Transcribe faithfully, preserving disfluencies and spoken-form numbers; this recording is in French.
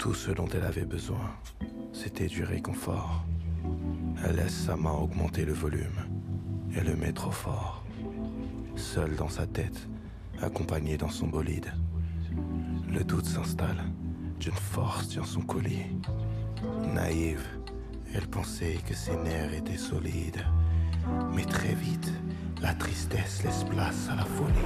Tout ce dont elle avait besoin, c'était du réconfort. Elle laisse sa main augmenter le volume et le met trop fort. Seule dans sa tête, accompagnée dans son bolide. Le doute s'installe, d'une force tient son collier. Naïve, elle pensait que ses nerfs étaient solides. Mais très vite, la tristesse laisse place à la folie.